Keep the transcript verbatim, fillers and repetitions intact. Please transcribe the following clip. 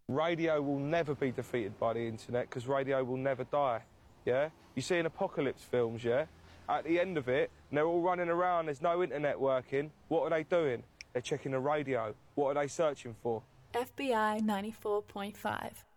Radio will never be defeated by the internet because radio will never die, yeah? You see in apocalypse films, yeah? At the end of it, and they're all running around, there's no internet working. What are they doing? They're checking the radio. What are they searching for? F B I ninety-four point five.